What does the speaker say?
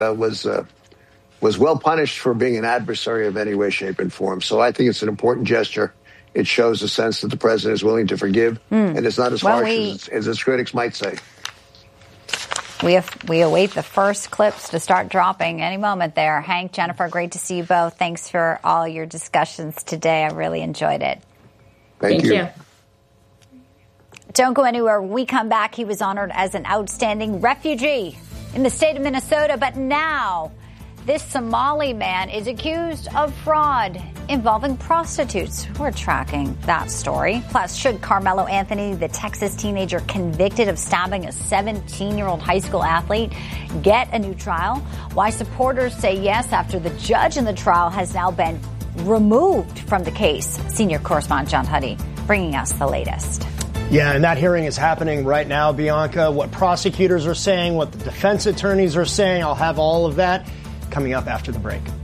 was well punished for being an adversary of any way, shape, and form. So I think it's an important gesture. It shows a sense that the president is willing to forgive, and it's not as harsh as his critics might say. We await the first clips to start dropping any moment there. Hank, Jennifer, great to see you both. Thanks for all your discussions today. I really enjoyed it. Thank you. Don't go anywhere. When we come back, he was honored as an outstanding refugee in the state of Minnesota. But now this Somali man is accused of fraud involving prostitutes. We're tracking that story. Plus, should Carmelo Anthony, the Texas teenager convicted of stabbing a 17-year-old high school athlete, get a new trial? Why supporters say yes after the judge in the trial has now been removed from the case. Senior correspondent John Huddy bringing us the latest. Yeah, and that hearing is happening right now, Bianca. What prosecutors are saying, what the defense attorneys are saying, I'll have all of that coming up after the break.